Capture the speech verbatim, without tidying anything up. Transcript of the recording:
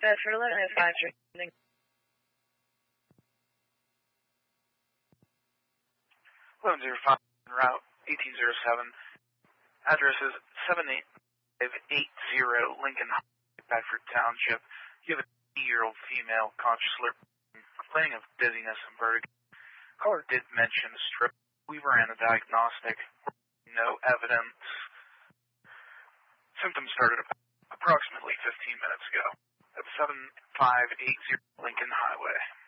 Bedford eleven oh five. eleven oh five, route eighteen oh seven. Address is seven eight five eight zero Lincoln Highway, Bedford Township. You have a two-year-old female consciously complaining of dizziness and vertigo. Caller did mention stroke. We ran a diagnostic. No evidence. Symptoms started approximately fifteen minutes ago at seven five eight zero Lincoln Highway.